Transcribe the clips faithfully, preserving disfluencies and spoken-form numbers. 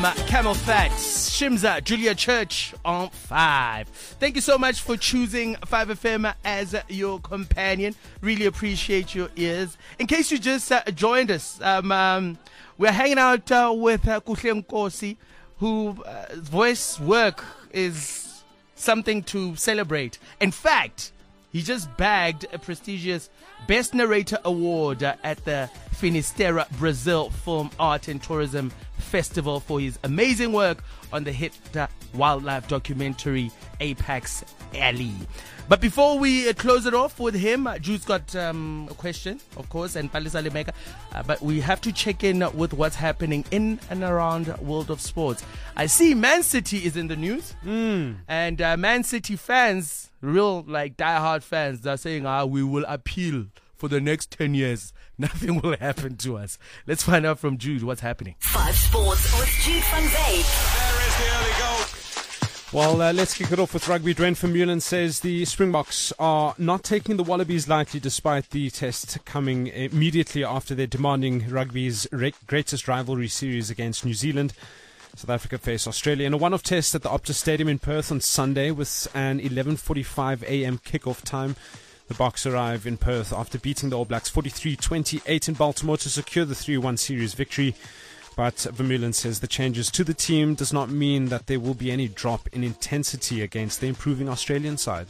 Camel Fat, Shimza, Julia Church on five. Thank you so much for choosing five F M as your companion. Really appreciate your ears. In case you just uh, joined us, um, um, we're hanging out uh, with uh, Kuhle Nkosi, whose uh, voice work is something to celebrate. In fact, he just bagged a prestigious Best Narrator Award uh, at the Finisterra, Brazil Film Art and Tourism Festival for his amazing work on the hit uh, wildlife documentary Apex Alley. But before we uh, close it off with him, uh, Jude's got um, a question, of course, and Palisa Lemeka. Uh, but we have to check in with what's happening in and around world of sports. I see Man City is in the news, mm. and uh, Man City fans, real like diehard fans, they're saying, "Ah, we will appeal for the next ten years. Nothing will happen to us." Let's find out from Jude what's happening. Five Sports with Jude van Veek. There is the early goal. Well, uh, let's kick it off with rugby. Dwayne Vermeulen says the Springboks are not taking the Wallabies lightly despite the test coming immediately after their demanding rugby's re- greatest rivalry series against New Zealand. South Africa face Australia in a one-off test at the Optus Stadium in Perth on Sunday with an eleven forty-five a.m. kickoff time. The Boks arrive in Perth after beating the All Blacks forty-three twenty-eight in Baltimore to secure the three one series victory. But Vermeulen says the changes to the team does not mean that there will be any drop in intensity against the improving Australian side.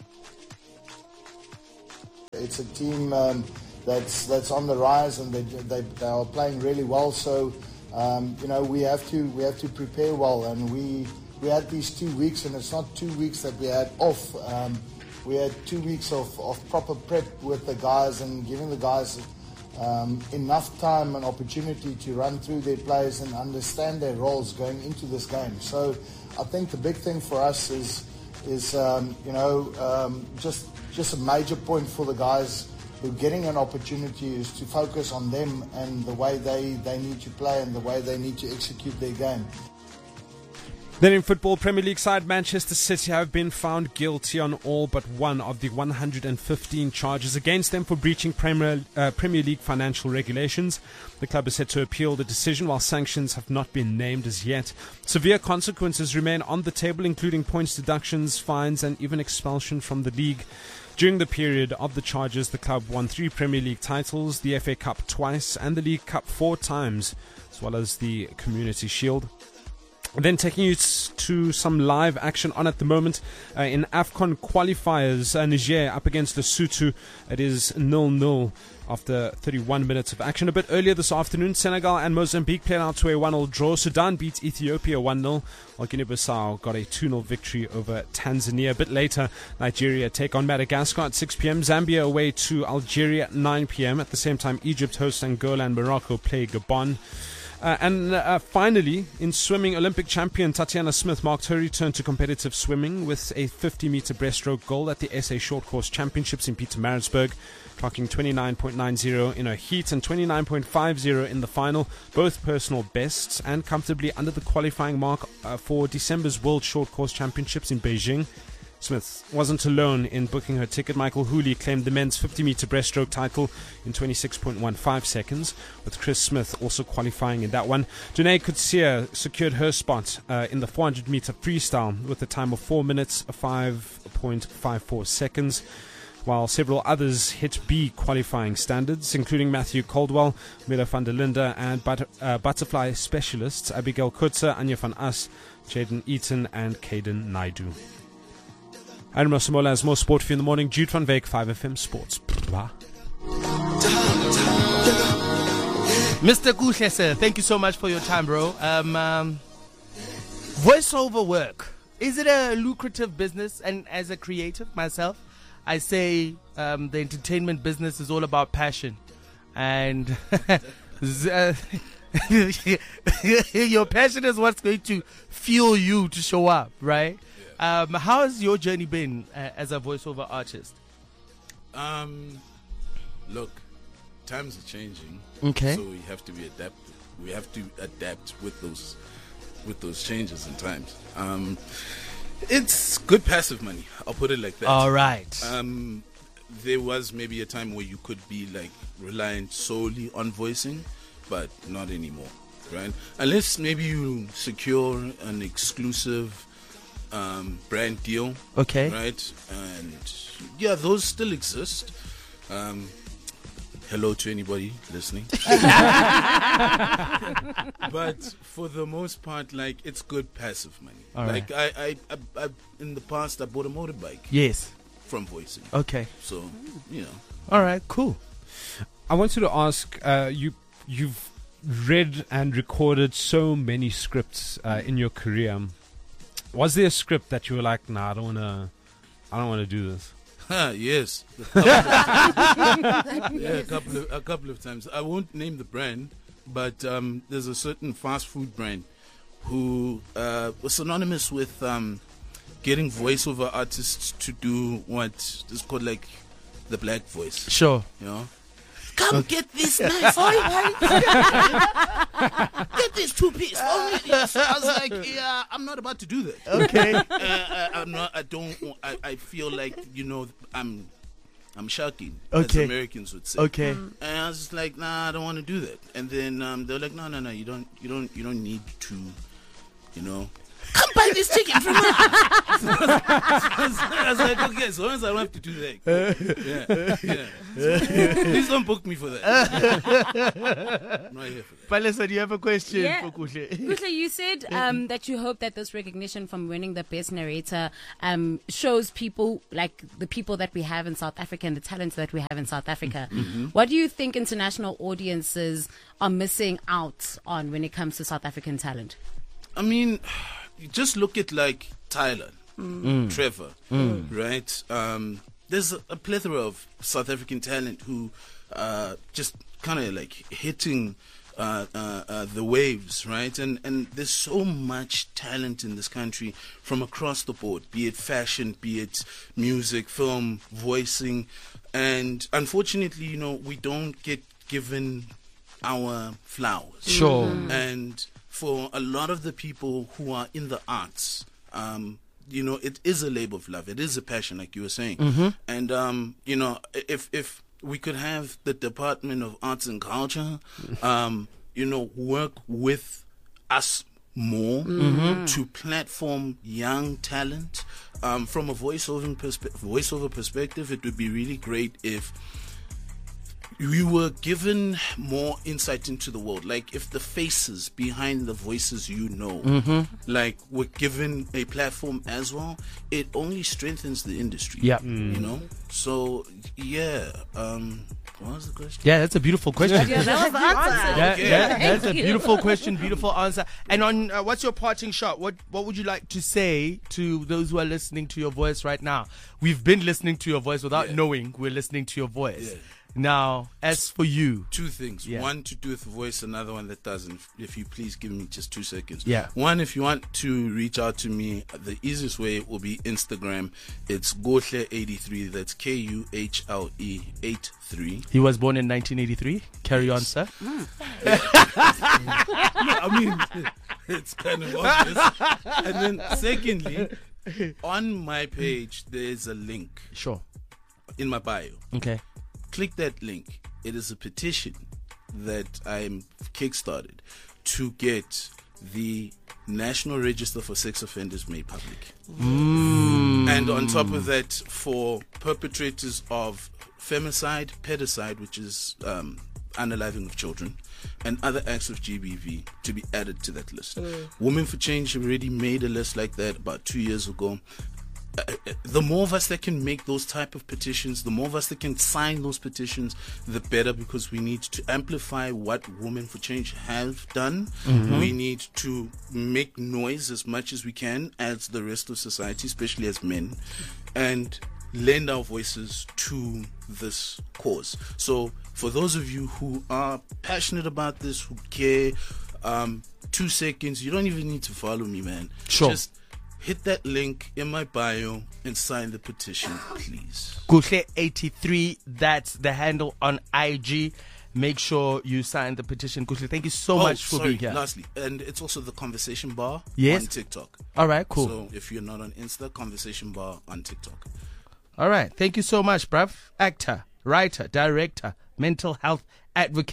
It's a team um, that's that's on the rise, and they, they they are playing really well. So um, you know we have to we have to prepare well, and we we had these two weeks, and it's not two weeks that we had off. Um, we had two weeks of, of proper prep with the guys and giving the guys Um, enough time and opportunity to run through their plays and understand their roles going into this game. So I think the big thing for us is is um, you know um, just just a major point for the guys who are getting an opportunity is to focus on them and the way they, they need to play and the way they need to execute their game. Then in football, Premier League side Manchester City have been found guilty on all but one of the one hundred fifteen charges against them for breaching Premier, uh, Premier League financial regulations. The club is set to appeal the decision while sanctions have not been named as yet. Severe consequences remain on the table, including points deductions, fines and even expulsion from the league. During the period of the charges, the club won three Premier League titles, the F A Cup twice and the League Cup four times, as well as the Community Shield. Then taking you to some live action on at the moment uh, in AFCON qualifiers, uh, Niger up against Lesotho. It is nil nil after thirty-one minutes of action. A bit earlier this afternoon, Senegal and Mozambique played out to a one nil draw. Sudan beat Ethiopia one nil, while Guinea-Bissau got a two nil victory over Tanzania. A bit later, Nigeria take on Madagascar at six p.m. Zambia away to Algeria at nine p.m. At the same time, Egypt host Angola and Morocco play Gabon. Uh, and uh, finally, in swimming, Olympic champion Tatiana Smith marked her return to competitive swimming with a fifty meter breaststroke gold at the S A Short Course Championships in Pietermaritzburg, clocking twenty-nine point nine zero in her heat and twenty-nine point five zero in the final, both personal bests, and comfortably under the qualifying mark uh, for December's World Short Course Championships in Beijing. Smith wasn't alone in booking her ticket. Michael Hooley claimed the men's fifty meter breaststroke title in twenty-six point one five seconds, with Chris Smith also qualifying in that one. Janae Kutsia secured her spot uh, in the four hundred meter freestyle with a time of four minutes, five point five four seconds, while several others hit B qualifying standards, including Matthew Caldwell, Miller van der Linde, and but- uh, butterfly specialists Abigail Kutzer, Anya van As, Jaden Eaton, and Caden Naidu. Aaron Mosamola has more sport for you in the morning. Jude van Veek, five F M Sports. Mister Kuhle, sir, thank you so much for your time, bro. Um, um, voiceover work, is it a lucrative business? And as a creative myself, I say um, the entertainment business is all about passion. And your passion is what's going to fuel you to show up, right? Um, how has your journey been uh, as a voiceover artist? Um, look, times are changing. Okay. So we have to be adapt. We have to adapt with those, with those changes in times. Um, it's good passive money. I'll put it like that. All right. Um, there was maybe a time where you could be like reliant solely on voicing, but not anymore. right? Unless maybe you secure an exclusive um, brand deal, Okay. right? And yeah, those still exist. Um, hello to anybody listening. But for the most part, like, it's good passive money. All like I, I, I, I, in the past, I bought a motorbike Yes. from voicing. Okay. So, you know. All right. Cool. I wanted to ask uh, you. You've read and recorded so many scripts uh, in your career. Was there a script that you were like, "Nah, I don't wanna, I don't wanna do this"? Ah, yes. Yeah, a couple of a couple of times. I won't name the brand, but um, there's a certain fast food brand who uh, was synonymous with um, getting voiceover artists to do what is called like the black voice. Sure. You know, come get this nice white. Get this two piece. Oh, yes. I was like, yeah, I'm not about to do that. Okay. uh, I, I'm not. I don't. I, I feel like, you know, I'm, I'm shocking, Okay. as Americans would say. Okay. And I was just like, nah, I don't want to do that. And then um, they're like, no, no, no, you don't, you don't, you don't need to, you know. Come buy this ticket from me. I was like, okay, as long as I don't have to do that. Yeah, yeah. Please don't book me for that. I'm not here for that. Palesa, do you have a question Yeah. for Kuhle? Kuhle, you said um, that you hope that this recognition from winning the best narrator um, shows people, like the people that we have in South Africa and the talents that we have in South Africa. Mm-hmm. What do you think international audiences are missing out on when it comes to South African talent? I mean, you just look at like Tyler, Trevor, right? Um, there's a, a plethora of South African talent who uh, just kind of like hitting uh, uh, uh, the waves, right? And and there's so much talent in this country from across the board, be it fashion, be it music, film, voicing, and unfortunately, you know, we don't get given our flowers. Sure. And for a lot of the people who are in the arts, um, you know, it is a labor of love. It is a passion, like you were saying. And, um, you know, if if we could have the Department of Arts and Culture, um, you know, work with us more to platform young talent um, from a voiceover, perspe- voiceover perspective, it would be really great if we were given more insight into the world. Like if the faces behind the voices, you know, like were given a platform as well, it only strengthens the industry. Yeah. You know? So, yeah. Um, what was the question? Yeah, that's a beautiful question. Yeah, that was the answer. That- Okay. that- that's a Thank you. beautiful question, beautiful answer. And on uh, what's your parting shot? What what would you like to say to those who are listening to your voice right now? We've been listening to your voice without Yeah. knowing we're listening to your voice. Yeah. Now, as for you, Two things. Yeah. One to do with voice, another one that doesn't. If you please give me just two seconds. Yeah. One, if you want to reach out to me, the easiest way will be Instagram. It's Gohle eighty-three. That's K U H L E eight three. he was born in nineteen eighty-three. Carry on, sir. I mean, it's kind of obvious. And then, secondly, on my page, there's a link Sure. in my bio. Okay. Click that link. It is a petition that I'm kickstarted to get the National Register for Sex Offenders made public. And on top of that, for perpetrators of femicide, pedicide, which is um, unaliving of children, and other acts of G B V to be added to that list. Women for Change have already made a list like that about two years ago. Uh, uh, the more of us that can make those type of petitions, the more of us that can sign those petitions, the better, because we need to amplify what Women for Change have done. We need to make noise as much as we can as the rest of society, especially as men, and lend our voices to this cause. So for those of you who are passionate about this, who care, um, two seconds, you don't even need to follow me, man. Sure. Just hit that link in my bio and sign the petition, please. Kuhle eighty-three, that's the handle on I G. Make sure you sign the petition. Kuhle, thank you so Oh, much for sorry, being here. lastly, and it's also the Conversation Bar Yes. on TikTok. All right, cool. So if you're not on Insta, Conversation Bar on TikTok. All right. Thank you so much, bruv. Actor, writer, director, mental health advocate,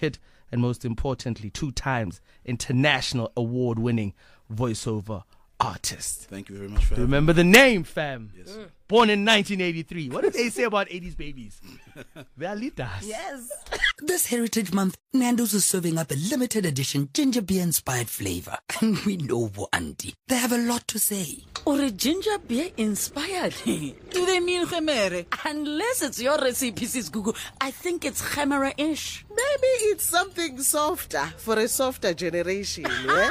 and most importantly, two times international award-winning voiceover artist. Thank you very much for having Remember the name, fam? Yes. Mm. Born in nineteen eighty-three. What did they say about eighties babies? Vealitas. Yes. This Heritage Month, Nando's is serving up a limited edition ginger beer inspired flavor. And we know Bo Auntie. They have a lot to say. Or a ginger beer inspired? Do they mean gemere? Unless it's your recipe, Sis Gugu. I think it's gemere-ish. Maybe it's something softer for a softer generation, yeah?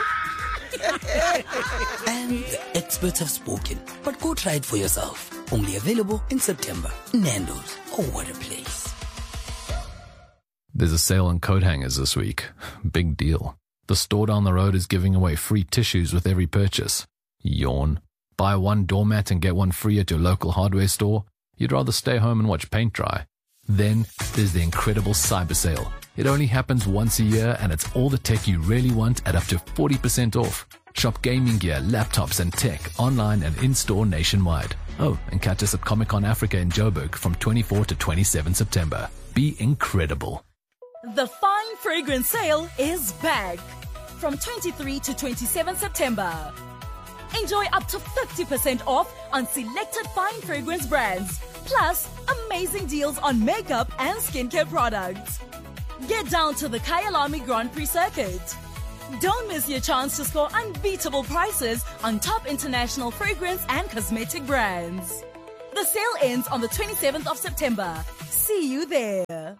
And the experts have spoken. But go try it for yourself. Only available in September. Nando's. Oh, what a place. There's a sale on coat hangers this week. Big deal. The store down the road is giving away free tissues with every purchase. Yawn. Buy one doormat and get one free at your local hardware store? You'd rather stay home and watch paint dry. Then there's the incredible cyber sale. It only happens once a year and it's all the tech you really want at up to forty percent off. Shop gaming gear, laptops and tech online and in-store nationwide. Oh, and catch us at Comic-Con Africa in Joburg from twenty-fourth to twenty-seventh September. Be incredible. The Fine Fragrance Sale is back from twenty-third to twenty-seventh September. Enjoy up to fifty percent off on selected fine fragrance brands, plus amazing deals on makeup and skincare products. Get down to the Kyalami Grand Prix circuit. Don't miss your chance to score unbeatable prices on top international fragrance and cosmetic brands. The sale ends on the twenty-seventh of September. See you there.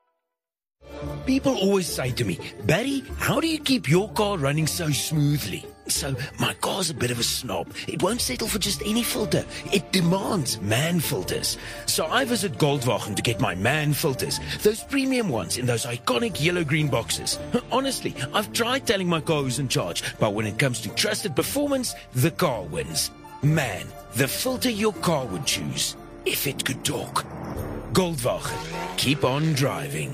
People always say to me, Barry, how do you keep your car running so smoothly? So my car's a bit of a snob. It won't settle for just any filter. It demands MAN filters. So I visit Goldwagen to get my MAN filters, those premium ones in those iconic yellow-green boxes. Honestly, I've tried telling my car who's in charge, but when it comes to trusted performance, the car wins. MAN, the filter your car would choose, if it could talk. Goldwagen, keep on driving.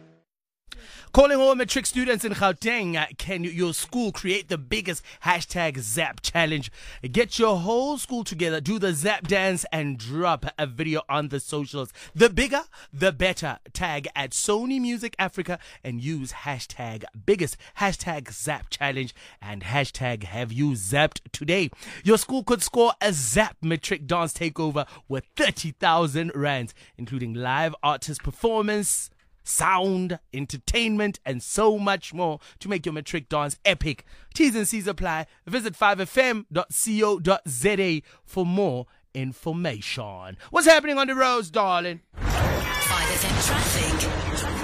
Calling all matric students in Gauteng, uh, can your school create the biggest hashtag Zap challenge? Get your whole school together, do the Zap dance and drop a video on the socials. The bigger, the better. Tag at Sony Music Africa and use hashtag biggest hashtag Zap challenge and hashtag have you zapped today. Your school could score a Zap matric dance takeover with thirty thousand rands, including live artist performance, sound, entertainment, and so much more to make your matric dance epic. T's and C's apply. Visit five f m dot co dot z a for more information. What's happening on the roads, darling? five F M traffic.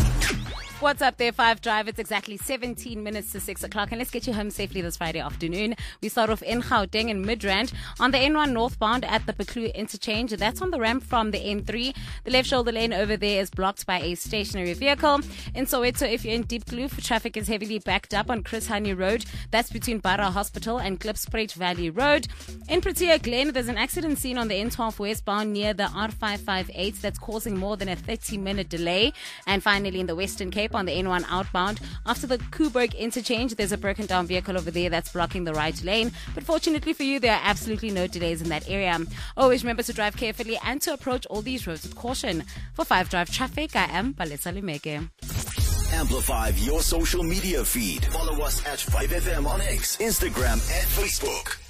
What's up there, Five Drive? It's exactly seventeen minutes to six o'clock, and let's get you home safely this Friday afternoon. We start off in Gauteng and Midrand on the N one northbound at the Peklu interchange. That's on the ramp from the N three. The left shoulder lane over there is blocked by a stationary vehicle. In Soweto, if you're in Deep Kloof, traffic is heavily backed up on Chris Hani Road. That's between Bara Hospital and Klipspruit Valley Road. In Protea Glen, there's an accident scene on the N twelve westbound near the R five five eight that's causing more than a thirty minute delay. And finally, in the Western Cape, on the N one outbound, after the Kuburg interchange, there's a broken down vehicle over there that's blocking the right lane. But fortunately for you, there are absolutely no delays in that area. Always remember to drive carefully and to approach all these roads with caution. For Five Drive Traffic, I am Palesa Lumeke. Amplify your social media feed. Follow us at five F M on X, Instagram, and Facebook.